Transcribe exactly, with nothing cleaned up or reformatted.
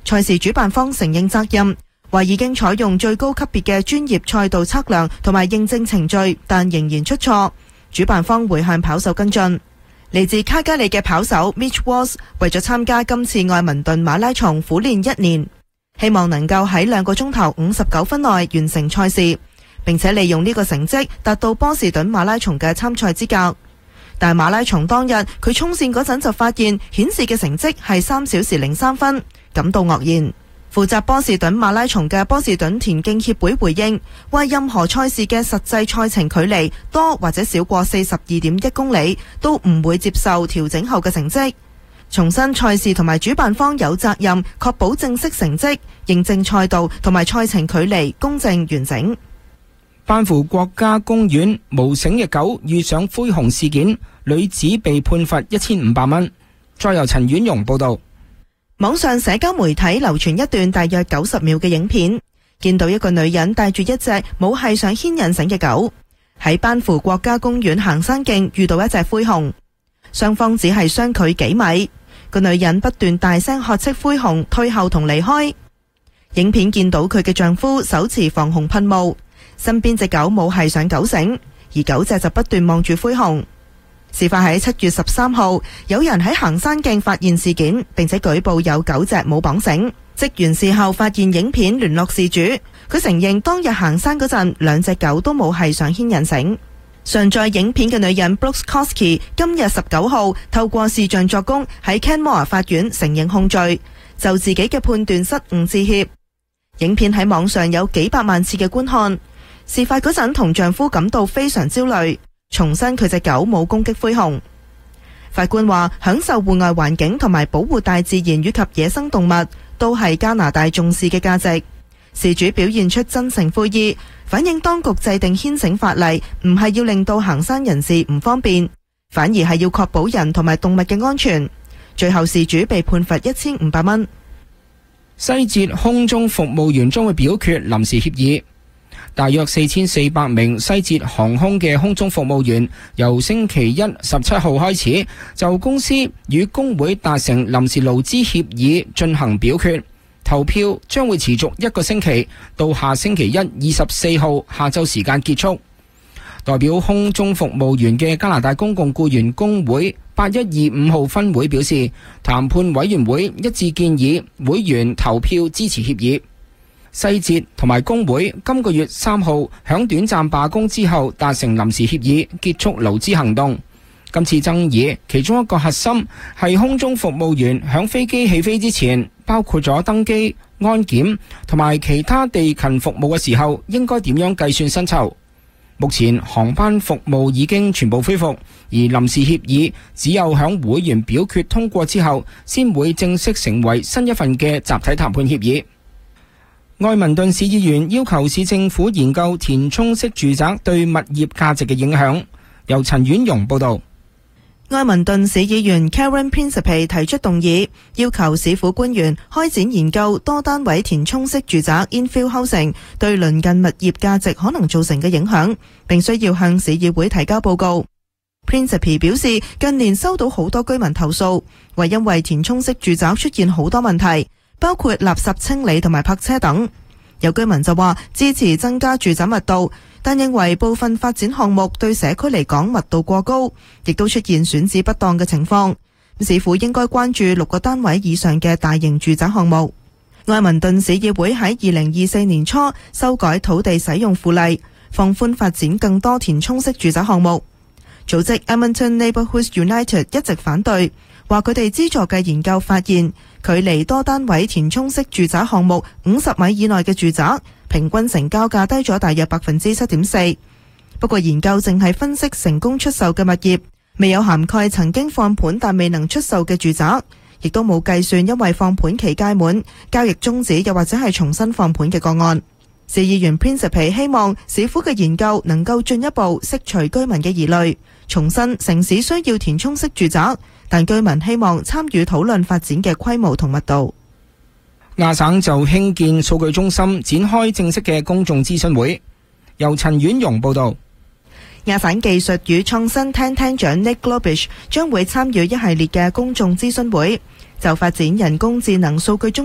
賽事主辦方承認責任，話已經採用最高級別嘅專業賽道測量同埋認證程序，但仍然出錯。主辦方會向跑手跟進。嚟自卡加利嘅跑手 Mitch Walsh 為咗參加今次愛民頓馬拉松苦練一年，希望能夠喺兩個鐘頭五十九分內完成賽事，並且利用呢個成績達到波士頓馬拉松嘅參賽資格。但馬拉松當日佢衝線嗰陣就發現顯示嘅成績係三小時零三分，感到愕然。負責波士頓馬拉松嘅波士頓田徑協會回應，話任何賽事嘅實際賽程距離多或者少過四十二點一公里，都唔會接受調整後嘅成績。重申賽事同埋主辦方有責任確保正式成績、認證賽道同埋賽程距離公正完整。 班夫國家公園無繩嘅狗遇上灰熊事件，女子被判罰一千五百蚊。再由陳婉容報道。 網上社交媒體流傳一段大約九十秒嘅影片，見到一個女人帶住一隻冇繫上牽引繩嘅狗，喺班夫國家公園行山徑遇到一隻灰熊，雙方只係相距幾米，個女人不斷大聲喝斥灰熊退後同離開。影片見到佢嘅丈夫手持防熊噴霧，身邊隻狗冇繫上狗繩，而狗隻就不斷望住灰熊。事發喺七月十三號，有人喺行山徑發現事件，並且舉報有狗隻冇綁繩。職員事後發現影片，聯絡事主，佢承認當日行山嗰陣，兩隻狗都冇繫上牽引繩。上載影片嘅女人 Brooks Koski 今日十九號透過視像作供喺 Canmore 法院承認控罪，就自己嘅判斷失誤致歉。影片喺網上有幾百萬次嘅觀看。事發嗰陣同丈夫感到非常焦慮，重申佢隻狗冇攻擊灰熊。法官話，享受戶外環境同埋保護大自然以及野生動物都係加拿大重視嘅價值。事主表現出真誠悔意，反映當局制定牽繩法例唔係要令到行山人士唔方便，反而係要確保人同埋動物嘅安全。最後事主被判罰一千五百蚊。 西捷空中服務員將會表決臨時協議。大約四千四百名西捷航空嘅空中服務員由星期一十七號開始就公司與工會達成臨時勞資協議進行表決，投票將會持續一個星期，到下星期一二十四號下晝時間結束。代表空中服務員嘅加拿大公共僱員工會八一二五號分會表示，談判委員會一致建議會員投票支持協議。西捷同埋工會今個月三號響短暫罷工之後達成臨時協議，結束勞資行動。今次爭議其中一個核心係空中服務員響飛機起飛之前，包括咗登機、安檢同埋其他地勤服務嘅時候，應該點樣計算薪酬。目前航班服務已經全部恢復，而臨時協議只有響會員表決通過之後，先會正式成為新一份嘅集體談判協議。愛民頓市議員要求市政府研究填充式住宅對物業價值嘅影響。由陳婉容報道。 愛民頓市議員 Karen Principe 提出動議，要求市府官員開展研究多單位填充式住宅 infill housing 對鄰近物業價值可能造成嘅影響，並需要向市議會提交報告。Principe 表示，近年收到好多居民投訴，話因為填充式住宅出現好多問題，包括垃圾清理同埋泊車等。有居民就話支持增加住宅密度，但認為部分發展項目對社區嚟講密度過高，亦都出現選址不當嘅情況。市府應該關注六個單位以上嘅大型住宅項目。愛民頓市議會喺二零二四年初修改土地使用附例，放寬發展更多填充式住宅項目。組織 Edmonton Neighbourhoods United 一直反對，話佢哋資助嘅研究發現，距離多單位填充式住宅項目五十米以內嘅住宅，平均成交價低咗大約百分之七點四。不過研究淨係分析成功出售嘅物業，未有涵蓋曾經放盤但未能出售嘅住宅，亦都冇計算因為放盤期屆滿、交易終止又或者係重新放盤嘅個案。市議員 Principe 希望市府嘅研究能夠進一步釋除居民嘅疑慮，重申城市需要填充式住宅，但居民希望參與討論發展嘅規模同密度。 亞省就興建數據中心展開正式嘅公眾諮詢會。由陳婉容報道。 亞省技術與創新廳廳長 Nick Globish 將會參與一系列嘅公眾諮詢會，就發展人工智能數據中